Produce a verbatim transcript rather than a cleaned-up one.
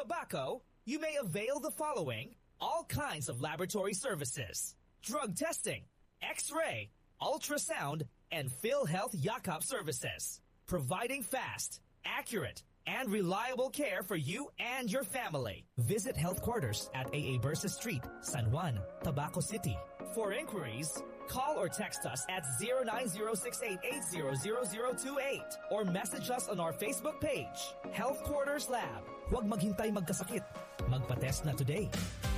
tobacco, you may avail the following: all kinds of laboratory services, drug testing, X-ray, ultrasound, and PhilHealth Yakap services, providing fast, accurate, and reliable care for you and your family. Visit Health Quarters at A A Bursa Street, San Juan, Tabaco City. For inquiries, call or text us at zero nine zero six eight eight zero zero zero two eight or message us on our Facebook page, Health Quarters Lab. Huwag maghintay magkasakit. Magpa-test na today.